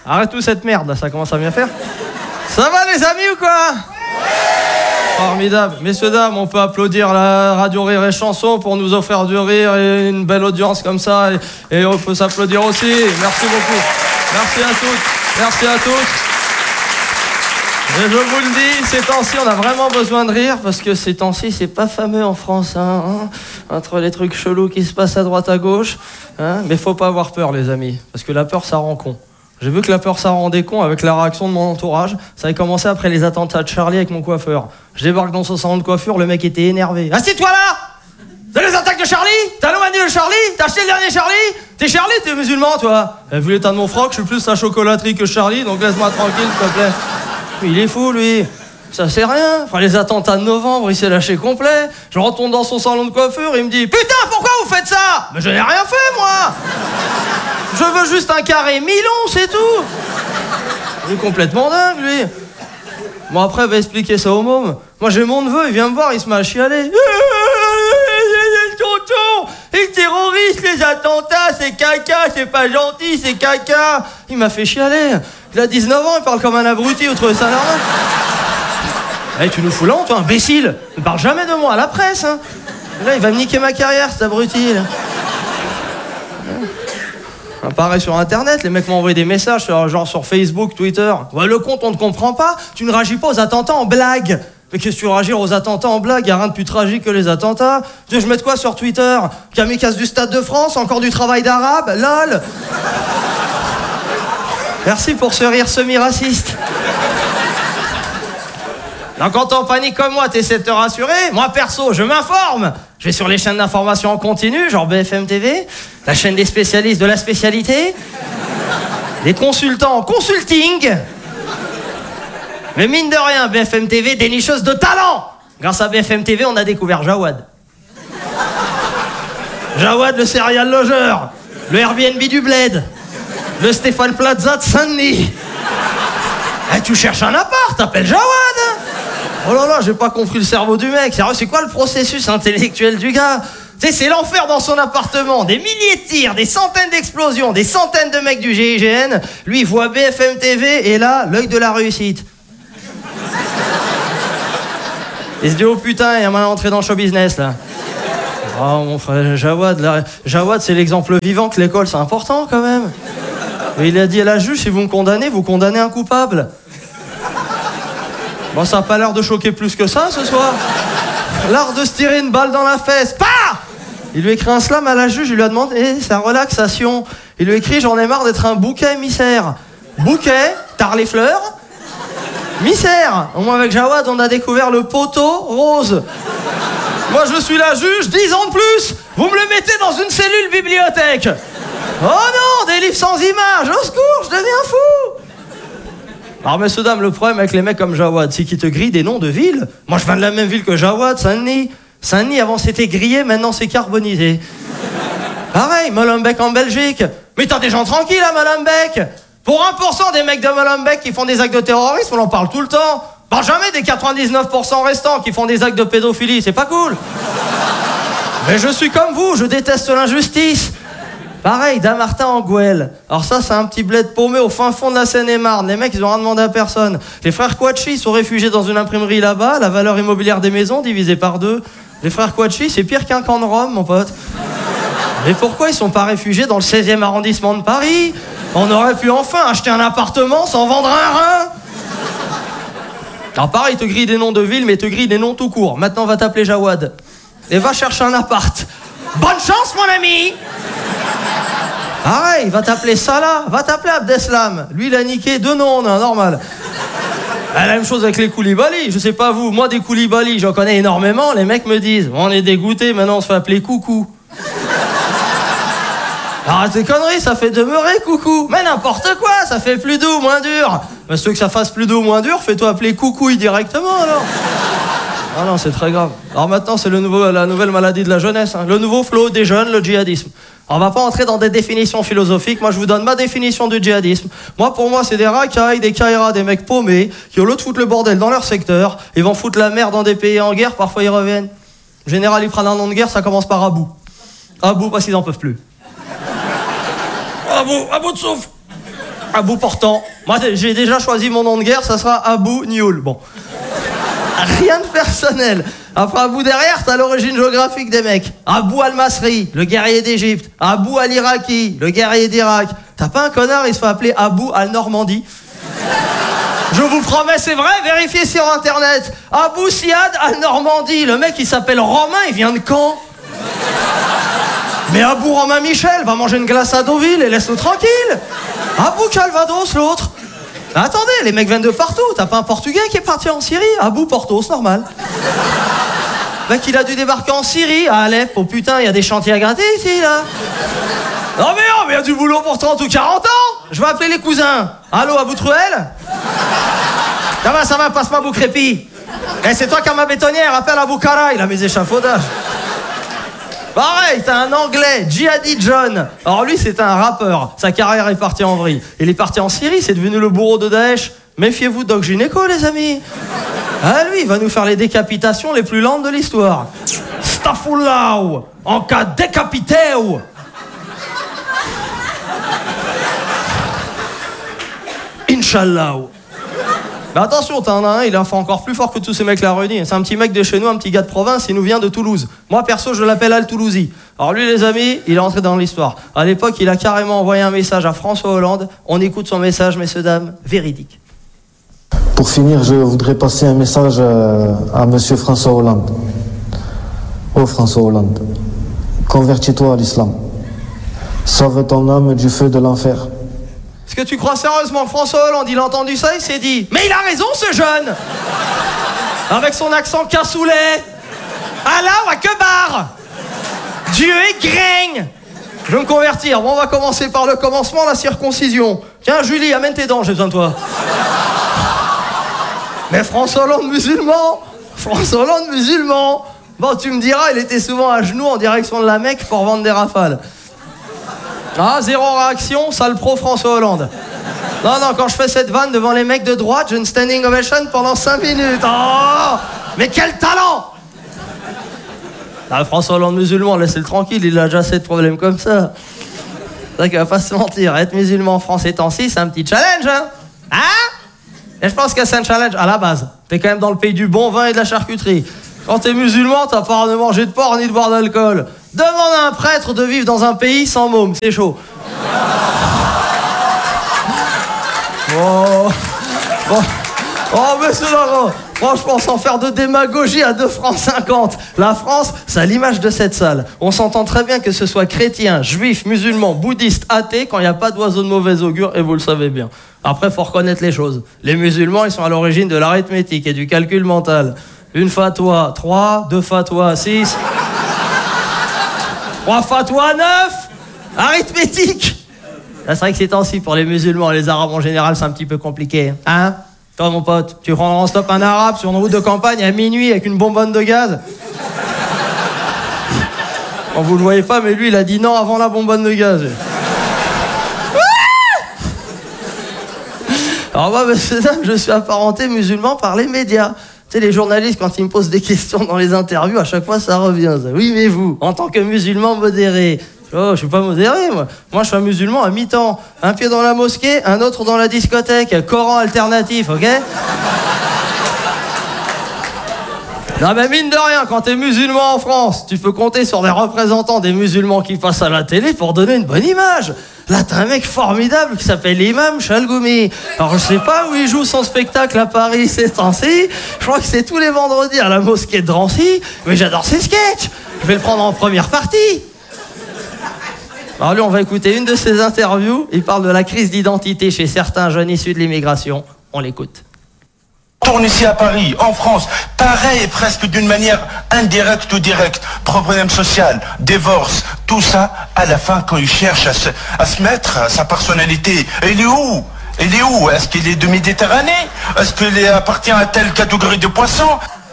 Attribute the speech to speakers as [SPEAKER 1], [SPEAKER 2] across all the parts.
[SPEAKER 1] Arrête-nous cette merde, là, ça commence à bien faire. Ça va, les amis, ou quoi? Formidable. Messieurs, dames, on peut applaudir la Radio Rire et Chanson pour nous offrir du rire et une belle audience comme ça. Et on peut s'applaudir aussi. Merci beaucoup. Merci à toutes. Merci à tous. Et je vous le dis, ces temps-ci, on a vraiment besoin de rire parce que ces temps-ci, c'est pas fameux en France, entre les trucs chelous qui se passent à droite à gauche. Mais faut pas avoir peur, les amis, parce que la peur, ça rend con. J'ai vu que la peur, ça rendait con avec la réaction de mon entourage. Ça avait commencé après les attentats de Charlie avec mon coiffeur. Je débarque dans son salon de coiffure, le mec était énervé. Assieds-toi là! T'as les attaques de Charlie? T'as l'omanie de Charlie? T'as acheté le dernier Charlie? T'es Charlie, t'es musulman, toi? Vu l'état de mon froc, je suis plus la chocolaterie que Charlie, donc laisse-moi tranquille, s'il te plaît. Il est fou, lui. Ça c'est rien. Enfin, les attentats de novembre, il s'est lâché complet. Je retourne dans son salon de coiffure, il me dit « Putain, pourquoi vous faites ça ?» Mais je n'ai rien fait, moi. Je veux juste un carré mi-long, c'est tout. Il est complètement dingue, lui. Bon, après, il va expliquer ça au môme. Moi, j'ai mon neveu, il vient me voir, il se met à chialer. Tonton, les terroristes, les attentats, c'est caca, c'est pas gentil, c'est caca. Il m'a fait chialer. Il a 19 ans, il parle comme un abruti, vous trouvez ça normal? Hey, tu nous fous là, toi, imbécile. Ne parle jamais de moi à la presse, hein. Là, il va me niquer ma carrière, cet abruti, là. Pareil sur Internet, les mecs m'ont envoyé des messages, genre sur Facebook, Twitter. Ouais, le compte, on ne comprend pas. Tu ne réagis pas aux attentats en blague. Mais qu'est-ce que tu réagis aux attentats en blague? Y'a rien de plus tragique que les attentats. Tu veux que je mette quoi sur Twitter? Kamikaze du Stade de France, encore du travail d'arabe, lol. Merci pour ce rire semi-raciste. Donc quand on panique comme moi, t'essaies de te rassurer. Moi perso, je m'informe. Je vais sur les chaînes d'information en continu, genre BFM TV, la chaîne des spécialistes de la spécialité, des consultants en consulting. Mais mine de rien, BFM TV, dénicheuse de talent. Grâce à BFM TV, on a découvert Jawad. Jawad, le serial logeur, le Airbnb du Bled, le Stéphane Plaza de Saint-Denis. Eh, tu cherches un appart, t'appelles Jawad. Oh là là, j'ai pas compris le cerveau du mec. Sérieux, c'est quoi le processus intellectuel du gars? Tu sais, c'est l'enfer dans son appartement. Des milliers de tirs, des centaines d'explosions, des centaines de mecs du GIGN. Lui, il voit BFM TV et là, l'œil de la réussite. Il se dit, oh putain, il y a mal entré dans le show business, là. Oh, mon frère, Jawad, là. Jawad, c'est l'exemple vivant que l'école, c'est important, quand même. Et il a dit à la juge, si vous me condamnez, vous condamnez un coupable. Bon, ça a pas l'air de choquer plus que ça, ce soir. L'art de se tirer une balle dans la fesse. Pah! Il lui écrit un slam à la juge, il lui a demandé sa relaxation. Il lui écrit, j'en ai marre d'être un bouquet émissaire. Bouquet, tard les fleurs. Misère. Au moins avec Jawad, on a découvert le poteau rose. Moi, je suis la juge, 10 ans de plus. Vous me le mettez dans une cellule bibliothèque. Oh non, des livres sans images. Au secours, je deviens fou. Alors, messieurs, dames, le problème avec les mecs comme Jawad, c'est qu'ils te grillent des noms de villes. Moi, je viens de la même ville que Jawad, Saint-Denis. Saint-Denis, avant, c'était grillé, maintenant, c'est carbonisé. Pareil, Molenbeek en Belgique. Mais t'as des gens tranquilles à Molenbeek. Pour 1% des mecs de Molenbeek qui font des actes de terrorisme, on en parle tout le temps. Pas jamais des 99% restants qui font des actes de pédophilie, c'est pas cool. Mais je suis comme vous, je déteste l'injustice. Pareil, Damartin en Gouel. Alors ça, c'est un petit bled paumé au fin fond de la Seine-et-Marne. Les mecs, ils ont rien demandé à personne. Les frères Kouachi sont réfugiés dans une imprimerie là-bas. La valeur immobilière des maisons divisée par 2. Les frères Kouachi, c'est pire qu'un camp de Rome, mon pote. Mais pourquoi ils sont pas réfugiés dans le 16e arrondissement de Paris? On aurait pu enfin acheter un appartement sans vendre un rein. Alors pareil, il te grille des noms de villes, mais il te grille des noms tout court. Maintenant, on va t'appeler Jawad. Et va chercher un appart. Bonne chance, mon ami. Pareil, va t'appeler Salah, va t'appeler Abdeslam. Lui, il a niqué 2 noms, normal. La même chose avec les Koulibaly, je sais pas vous, moi des Koulibaly, j'en connais énormément, les mecs me disent, on est dégoûtés, maintenant on se fait appeler Coucou. Arrête tes conneries, ça fait demeurer Coucou. Mais n'importe quoi, ça fait plus doux, moins dur. Mais si tu veux que ça fasse plus doux, moins dur, fais-toi appeler Coucouille directement alors. Ah non, c'est très grave. Alors maintenant, c'est la nouvelle maladie de la jeunesse, hein. Le nouveau flot des jeunes, le djihadisme. Alors, on va pas entrer dans des définitions philosophiques. Moi, je vous donne ma définition du djihadisme. Moi, pour moi, c'est des racailles, des caïras, des mecs paumés qui, au lieu de foutre le bordel dans leur secteur, ils vont foutre la merde dans des pays en guerre. Parfois, ils reviennent. En général, ils prennent un nom de guerre, ça commence par Abou. Abou, parce qu'ils en peuvent plus. À bout de souffle. À bout portant. Moi, j'ai déjà choisi mon nom de guerre, ça sera Abou Nioul. Bon. Rien de personnel. Après Abou derrière, t'as l'origine géographique des mecs. Abou al-Masri, le guerrier d'Égypte. Abou al-Iraki, le guerrier d'Irak. T'as pas un connard, il se fait appeler Abou al-Normandie? Je vous promets, c'est vrai, vérifiez sur internet. Abou Siad al-Normandie, le mec il s'appelle Romain, il vient de Caen. Mais Abou Romain Michel, va manger une glace à Deauville et laisse-nous tranquille. Abou Calvados, l'autre. Attendez, les mecs viennent de partout. T'as pas un Portugais qui est parti en Syrie? Abou Portos, normal. Le mec, il a dû débarquer en Syrie, à Alep. Oh putain, il y a des chantiers à gratter ici, là. Non mais il y a du boulot pour 30 ou 40 ans. Je vais appeler les cousins. Allô, Abou Truel? Ça va, passe-moi Abou Crépi. Eh, c'est toi qui as ma bétonnière, appelle Abou Kara, il a mes échafaudages. Pareil, t'as un anglais, Jihadi John. Alors lui, c'est un rappeur. Sa carrière est partie en vrille. Il est parti en Syrie, c'est devenu le bourreau de Daesh. Méfiez-vous Doc Gynéco, les amis. Ah, lui, il va nous faire les décapitations les plus lentes de l'histoire. Stafoulau, en cas décapité. Inch'Allah. Mais attention, t'en as un, il est encore plus fort que tous ces mecs-là réunis. C'est un petit mec de chez nous, un petit gars de province, il nous vient de Toulouse. Moi, perso, je l'appelle Al-Toulousi. Alors lui, les amis, il est entré dans l'histoire. À l'époque, il a carrément envoyé un message à François Hollande. On écoute son message, messieurs, dames, véridique.
[SPEAKER 2] Pour finir, je voudrais passer un message à monsieur François Hollande. Oh François Hollande, convertis-toi à l'islam. Sauve ton âme du feu de l'enfer.
[SPEAKER 1] Est-ce que tu crois sérieusement que François Hollande, il a entendu ça, il s'est dit « Mais il a raison, ce jeune !» Avec son accent cassoulet. Allah Akbar. Dieu est grain. Je vais me convertir. Bon, on va commencer par le commencement, la circoncision. Tiens, Julie, amène tes dents, j'ai besoin de toi. Mais François Hollande musulman. François Hollande musulman. Bon, tu me diras, il était souvent à genoux en direction de la Mecque pour vendre des rafales. Ah, zéro réaction, sale pro François Hollande. Non, quand je fais cette vanne devant les mecs de droite, j'ai une standing ovation pendant 5 minutes. Oh, mais quel talent! Ah, François Hollande musulman, laissez-le tranquille, il a déjà assez de problèmes comme ça. C'est vrai qu'il va pas se mentir, être musulman en France ces temps-ci, c'est un petit challenge, hein? Et je pense que c'est un challenge à la base. T'es quand même dans le pays du bon vin et de la charcuterie. Quand t'es musulman, t'as pas de manger de porc ni de boire d'alcool. Demande à un prêtre de vivre dans un pays sans môme, c'est chaud. Oh, monsieur Laurent, franchement, sans faire de démagogie à 2 francs 50. La France, c'est à l'image de cette salle. On s'entend très bien que ce soit chrétien, juif, musulman, bouddhiste, athée, quand il n'y a pas d'oiseau de mauvais augure, et vous le savez bien. Après, faut reconnaître les choses. Les musulmans, ils sont à l'origine de l'arithmétique et du calcul mental. Une fatwa, 3, 2 fatwas, 6... 3 fatwas, 9. Arithmétique. Là, c'est vrai que ces temps-ci, pour les musulmans et les arabes en général, c'est un petit peu compliqué. Hein? Toi, mon pote, tu prendras en stop un arabe sur une route de campagne à minuit avec une bonbonne de gaz? Bon, vous le voyez pas, mais lui, il a dit non avant la bonbonne de gaz. Alors moi, monsieur, je suis apparenté musulman par les médias. Tu sais, les journalistes, quand ils me posent des questions dans les interviews, à chaque fois, ça revient. Ça. Oui, mais vous, en tant que musulman modéré, oh, je suis pas modéré, moi. Moi, je suis un musulman à mi-temps. Un pied dans la mosquée, un autre dans la discothèque. Coran alternatif, ok? Non, mais mine de rien, quand t'es musulman en France, tu peux compter sur des représentants des musulmans qui passent à la télé pour donner une bonne image. Là, t'as un mec formidable qui s'appelle Imam Chalgoumi. Alors, je sais pas où il joue son spectacle à Paris ces temps-ci. Je crois que c'est tous les vendredis à la mosquée de Drancy. Mais j'adore ses sketchs. Je vais le prendre en première partie. Alors lui, on va écouter une de ses interviews. Il parle de la crise d'identité chez certains jeunes issus de l'immigration. On l'écoute.
[SPEAKER 3] On tourne ici à Paris, en France, pareil, presque d'une manière indirecte ou directe. Problème social, divorce, tout ça, à la fin, quand il cherche à se mettre à sa personnalité, il est où? Il est où? Est-ce qu'il est de Méditerranée? Est-ce qu'il appartient à telle catégorie de poissons?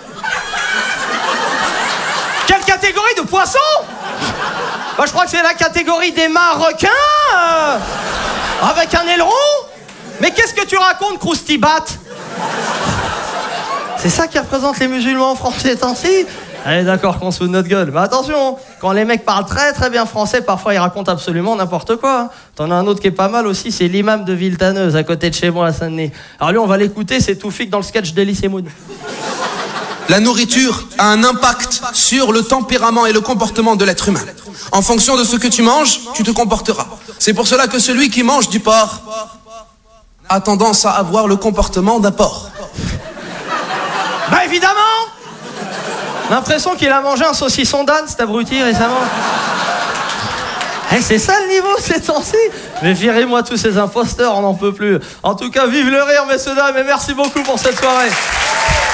[SPEAKER 1] Quelle catégorie de poissons? Bah, je crois que c'est la catégorie des Marocains avec un aileron. Mais qu'est-ce que tu racontes, Croustibat? C'est ça qui représente les musulmans en France ces temps-ci. Allez, d'accord qu'on se fout de notre gueule. Mais attention, quand les mecs parlent très très bien français, parfois ils racontent absolument n'importe quoi. T'en as un autre qui est pas mal aussi, c'est l'imam de Villetaneuse, à côté de chez moi à Saint-Denis. Alors lui, on va l'écouter, c'est Toufik dans le sketch d'Elie Semoun.
[SPEAKER 4] La nourriture a un impact sur le tempérament et le comportement de l'être humain. En fonction de ce que tu manges, tu te comporteras. C'est pour cela que celui qui mange du porc a tendance à avoir le comportement d'un porc.
[SPEAKER 1] Bah évidemment! L'impression qu'il a mangé un saucisson d'âne, cet abruti, récemment. C'est ça le niveau ces temps-ci. Mais virez-moi tous ces imposteurs, on n'en peut plus. En tout cas, vive le rire, messieurs, dames, et merci beaucoup pour cette soirée.